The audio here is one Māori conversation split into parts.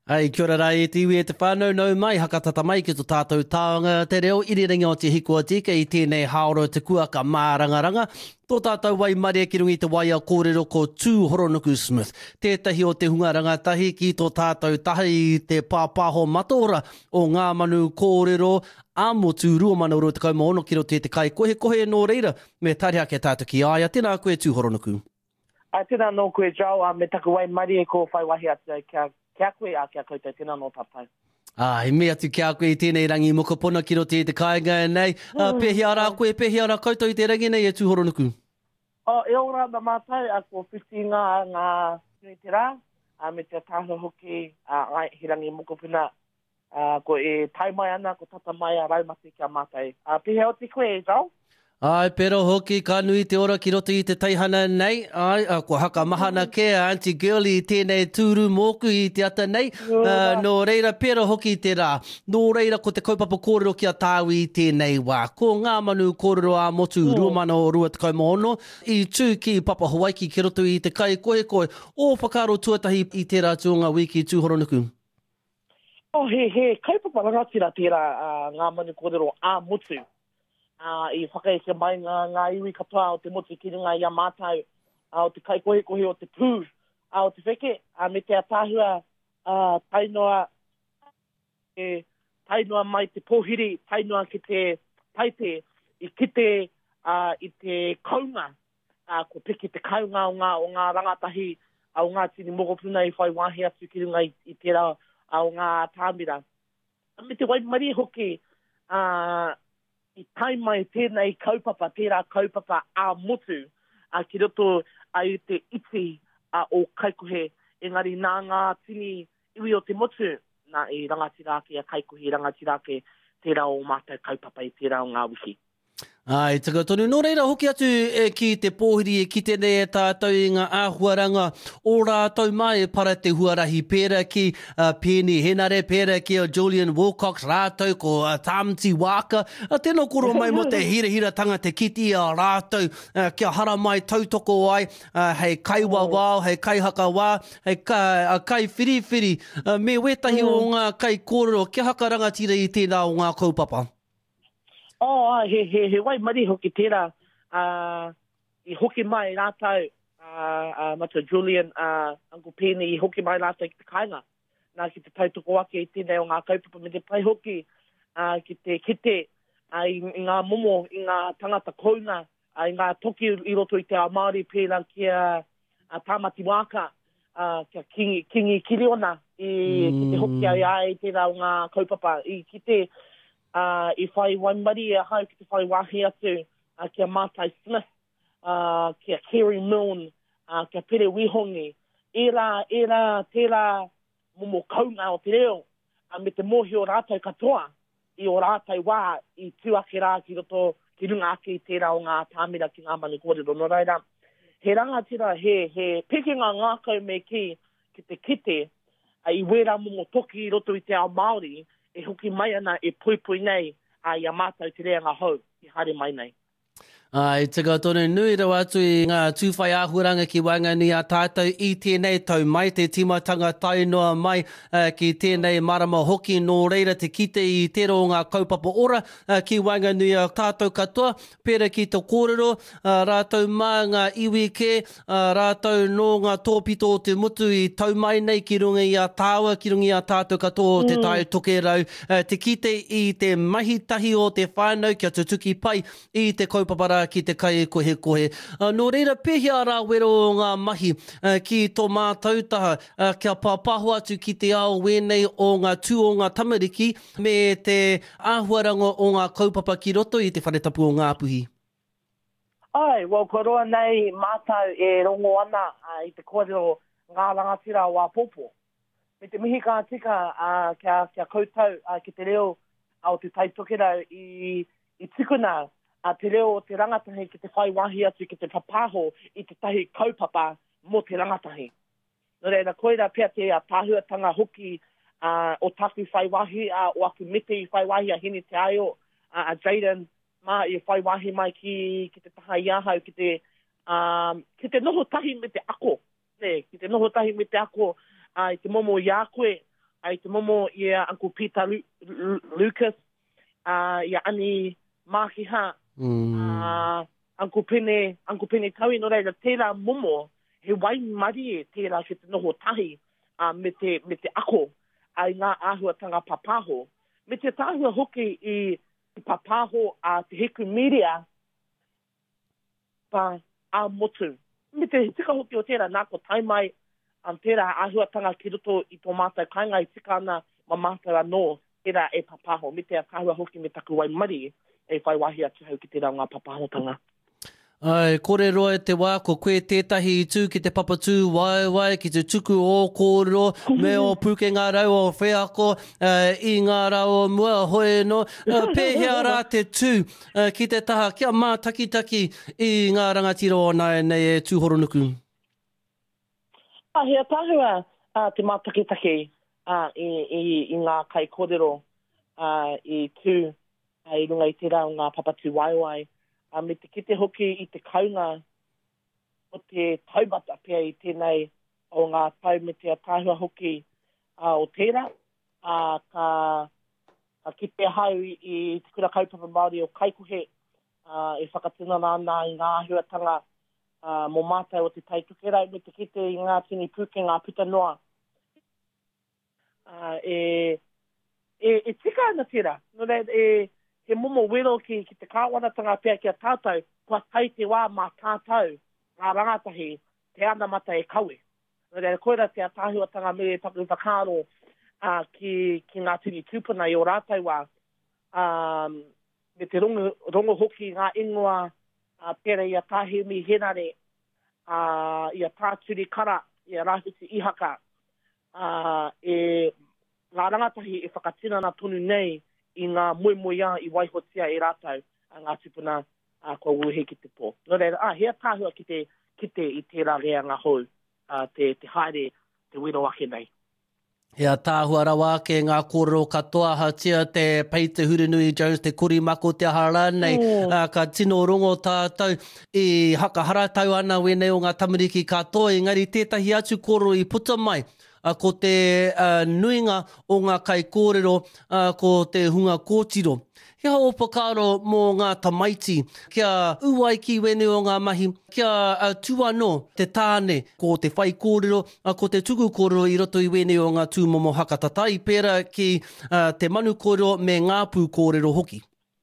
Ai, kia ora rai e te iwi e te whānau nau mai, hakatata mai ki tō tātou tāonga te reo, iriringa o te hikua tika i tēnei haoro te kua ka mārangaranga. Tō tātou wai maria ki rungi te waia kōrero ko Tūhoronuku Smith. Tētahi o te hunga rangatahi ki tō tātou tahi i te pāpāho matora o ngā manu kōrero a motu rua mana uro te kaumaono ki roto te kai kohe nō reira me tariha ke tātou ki aia. Tēnā koe Tūhoronuku. Tēnā nō koe jau, me taku wai maria ko whai wahi atu kia koe a kia koutou, tēnā nō tātou. He mea atu kia koe i tēnei rangi mokopuna ki roto te kāinga nei. Pehi ara koe, pehi ara koutou i te rangi nei e Tūhoronuku. E ora na mātai a ko whiti ngā te rā, me te tāho hoki he rangi mokopuna, ko e tai mai ana, ko tata mai a raumati kia mātai. Pehi o te koe e jau? Ai, pero hoki ka nui te ora ki roto i te taihana nei. Ai, ko haka mahana ke a Auntie Girlie i tēnei tūru mōku i te ata nei. Nō reira, pero hoki te rā. Nō reira, ko te kaupapa kōrero kia tāu i tēnei wā. Ko ngā manu kōrero a motu ruamana o rua te kaumaono. I tū ki Papa Hawaii ki roto i te kai koe. O whakaro tuatahi i tērā tūnga wiki Tūhoronuku. He kaupapa rangatira tērā ngā manu kōrero a motu. I whakaeke mai ngā iwi katoa o te motu ki runga i a mātau, o te kai kohe o te pū, o te wheke, me te atāhua tainoa mai te pōhiri, tainoa ki te taite, i kite i te kaunga, ko peke te kaunga o ngā rangatahi, o ngā tini mokopuna i whai wāhi atu ki runga i tērā o ngā tāmira. Me te waimari hoki, i tai mai tēnei kaupapa, tērā kaupapa a motu, ki roto ai te iti o kaikohe, engari nā ngā tini iwi o te motu, nā i rangatirake a kaikohe, rangatirake tērā o mātou kaupapa i tērā o ngā wiki. Ai, taka tonu. Nō reira, hoki atu ki te pōhiri e ki tēnei e tātou i ngā āhuaranga o rātou mai e para te huarahi pēra ki Penny Henare, pēra ki o Julian Wilcox, rātou ko Tamati Waka. Tēnā koro mai mo te hira tanga te kiti a rātou kia hara mai tautoko ai, hei kaiwa wao, hei kaihaka wā, hei kai whiriwhiri, me wetahi o ngā kai kōrero, kia haka rangatira i tēnā o ngā kaupapa. He wai mari hoki tērā, i hoki mai rātau, mata Julian, Uncle Penny, i hoki mai rātau ki te kāinga. Nā ki te tautoko ake i tēnei o ngā kaupapa me te pai hoki, ki te kite, i ngā momo, i ngā tangata kounga, i ngā toki i roto i te ao Māori pēra kia Tamati Waka, kia Kingi Kiriona, ki te hoki ai tērā o ngā kaupapa, i ki te i whai waimari e hau ki te whai wahi atu kia Mātai Smith, kia Kerry Milne, kia Pere Wihongi. Tērā momo kaunga o te reo, me te mohi o rātou katoa, i o rātou wā, i tuake rā ki roto ki runga ake i tērā o ngā tāmira ki ngā manu kōrero. Nō reira, he rangatira, he pekinga ngākau me ki te kite, i wera momo toki i roto i te ao Māori, e hoki mai ana e pui nei i a mātou te rea ngā hau, i hare mai nei. Ai, tika tonu nui rau atu i ngā tūwhai āhuaranga ki Waingani a tātou i tēnei tau mai, te timatanga tainoa mai ki tēnei marama hoki nō reira te kite i tero o ngā kaupapa ora ki Waingani a tātou katoa, pēra ki te kōrero, rātou mā ngā iwi ke, rātou no ngā tōpito o te mutu i tau mai nei ki runga i a tāua, ki runga i a tātou katoa o te tai toke rau, te kite i te mahitahi o te whānau kia te tuki pai i te kaupapara ki te kai kohe. Nō reira, pehia rā wero o ngā mahi ki tō mātautaha kia pāpaho atu ki te ao wenei o ngā tū o ngā tamariki me te āhuaranga o ngā kaupapa ki roto i te whanetapu o ngā puhi. Ai, ko roa nei mātau e rongo ana i te kōrero ngā rangatira o Wāpopo. Me te mihi kā tika kia koutou ki te reo o te taitokera i tikuna te reo te rangatahi ki te whai wahi atu ki te papaho i te tahi kaupapa mo te rangatahi. Nō reira, koera pia te tāhuatanga hoki o taku whai wahi o aku mete i whai wahi a hini te aio a Jaden mā i whai wahi mai ki te taha iahau ki te noho tahi me te ako. Ki te noho tahi me te ako i te momo i a koe ai te momo ia Uncle Peter Lucas, ia ani Makiha, Uncle Pene Taui, no reira, tērā momo, he wai mari e tērā ke te noho tahi, me te ako, ai ngā āhuatanga papaho. Me te tāhua hoki i papaho a te heku media, pa a motu. Me te tika hoki o tērā, nā ko taimai, tērā āhuatanga ki roto i tō mātai kainga i tika ana ma mātai anō, tērā e papaho. Me te tāhua hoki me taku wai mari, e whai wahi atu hau ki tērā ngā papahotanga. Ai, kore roa e te wā, ko koe tētahi i tū ki te papatū wai, ki te tuku o kōrero, me o puke ngā rau o wheako, i ngā rau o mua hoi no, pēhea rā te tū, ki te taha, kia mā taki i ngā rangatira o nei e tūhoronuku. Hea tāhua, te mā taki i ngā kai kōrero, i tū, i runga i te rau ngā papatū wai. Me te kite hoki i te kaunga o te taumata pia i tēnei o ngā tau me te tāhua hoki o tērā. Ka kite hau i te kura kaupapa Māori o Kaikohe, e whakatina nāna i ngā ahuatanga mō mātai o te taitukerau me te kite i ngā tini pūke ngā puta noa. E tika ana tērā. No rei, he momo wero ki te kāwanatanga pia ki a tātou, kua tai te wā mā tātou, ngā rangatahi, te ana mata e kaue. Nō koera te tāhuatanga me taku whakaro ki ngā tini tūpuna i o rātou wā, me te rongo hoki ngā ingoa, pera i a tāhimi henare, i a tāturi kara, i a rāhuti ihaka, ngā rangatahi e whakatinana tonu nei, i ngā moemoea i waihotia e rātou ngā tupuna kua uhe ki te pō. Nō reira, hea tāhua ki te i tērā rea ngā hou, te haere, te wero ake nei. Hea tāhua rawa ke ngā kōrero katoa hatia te Peter Hurunui Jones, te Kurimako te ahara nei, ka tino rongo tātou i hakahara tau ana wenei o ngā tamariki katoa, engari tētahi atu kōrero i puta mai, ko te nuinga o ngā kai kōrero, ko te hunga kōtiro. Kia opakaro mō ngā tamaiti, kia uai ki wene o ngā mahi, kia tuano te tāne ko te whai kōrero, ko te tuku kōrero i roto i wene o ngā tūmomo hakatatai, pēra ki te manu kōrero me ngā pū kōrero hoki.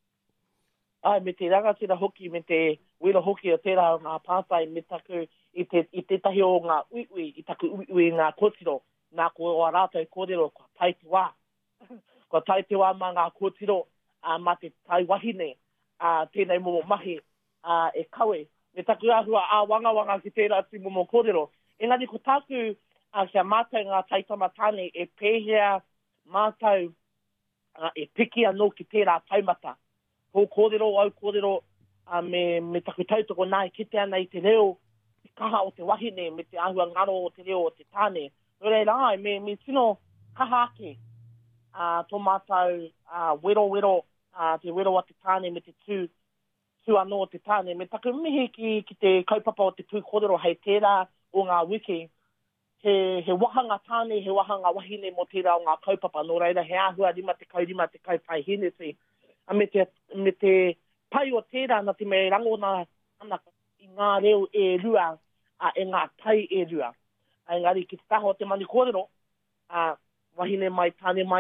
Me te rangatira hoki, me te wera hoki o tērā o ngā pātai, me taku i te tahi o ngā uiui, i taku uiui ngā kōtiro, nā ko o rātou kōrero, kua tai te wā. Kua tai te wā mā ngā kōtiro, mā te tai wahine, tēnei momo mahi, e kawe. Me taku ahua wanga ki tērā tu momo kōrero. Engari ko tāku, kia mātou ngā taitama tāne, e pēhea mātou, e piki anō ki tērā taumata. Ko kōrero, au kōrero, me taku tautoko nai, kite ana i te reo, te kaha o te wahine, me te ahua ngaro o te reo o te tāne. Nō reira ai, me tino kaha ake, tō mātou wero, te wero a te tāne me te tū anō o te tāne. Me taku mihi ki te kaupapa o te pū kōrero hei tērā o ngā wiki, he wahanga tāne, he wahanga wahine mo tērā o ngā kaupapa. Nō reira, he ahua rima te kaupai henesi. Me te pai o tērā na te me rangona ana i ngā reo e rua, e ngā tai e rua. Engari ki te taho o te mani kōrero, wahine mai, tāne mai,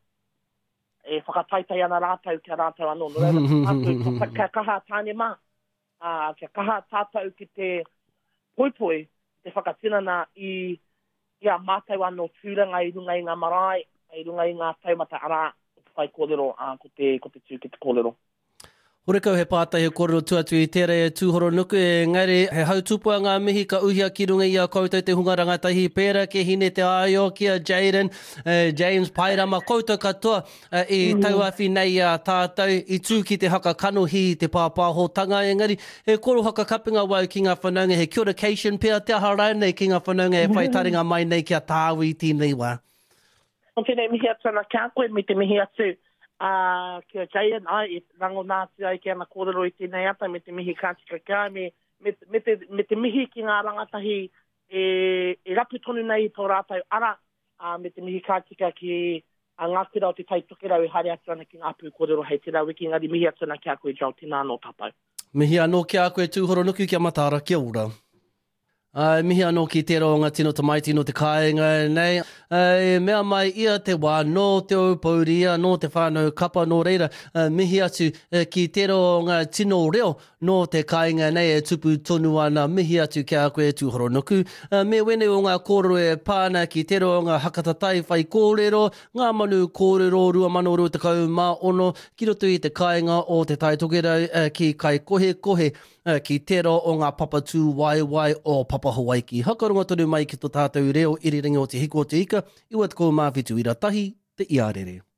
e whakataitai ana rātau kia rātau anō. Nō reira, kia kaha tāne mā, kia kaha tātau ki te poipoi, te whakatinana i a mātau anō tūranga i runga i ngā marae, i runga i ngā taumata ara, o te whai kōrero, ko te tū ki te kōrero. Ore kau he pātahi kōrero tuatu i tere e tūhoro nuku, engari he hautupua ngā mihi ka uhia ki runga i a koutou te hunga rangatahi pēra ke hine te aio kia Jaden, James Pairama, koutou katoa i tauawhi nei a tātou i tū ki te hakakanohi te pāpāhotanga, engari he koro hakakapinga wau ki ngā whanaunga, he communication pia te ahara nei ki ngā whanaunga e whaitaringa mai nei kia tāwi tēnei wā. O tēnei mihi atu ana kia koe, me te mihi atu, kia Jaden, i rango nāti ai ki ana kōrero i tēnei ata, me te mihi kātika kia, me te mihi ki ngā rangatahi e rapu tonu nei tō rātou ara, me te mihi kātika ki ngā kura o te taitoke rau hare atu ana ki ngā pū kōrero hei te rau ki ngari mihi atu ana ki a koe jau tina anō tāpau. Mihi anō ki a koe tūhoro nuku ki a Matara, kia ora. Mihi anō ki tero o ngā tino tamaiti no te kāinga nei. Mea mai ia te wā no te aupauria, no te whānau kapa no reira. Mihi atu ki tero o ngā tino reo no te kāinga nei e tupu tonu ana. Mihi atu ki a koe tūhoro nuku. Me wene o ngā kōrero e pāna ki tero o ngā hakatatai whai kōrero. Ngā manu kōrero 2020 mā ono. Ki roto i te kāinga o te taitokerau ki kai kohe kohe. Ki tero o ngā papatū waiwai o Papa Hawaii. Hakaronga tonu mai ki tō tātou reo iriringi o te hiko o te ika. Iwa te kou mawhitu ira tahi, te iarere.